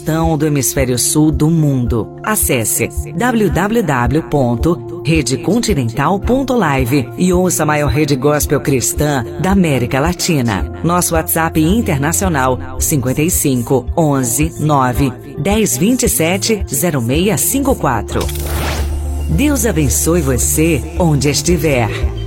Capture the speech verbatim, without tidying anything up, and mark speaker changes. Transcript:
Speaker 1: cristão do hemisfério sul do mundo. Acesse w w w ponto rede continental ponto live e ouça a maior rede gospel cristã da América Latina. Nosso WhatsApp internacional cinquenta e cinco, onze, nove, dez, vinte e sete, zero seis cinco quatro. Deus abençoe você onde estiver.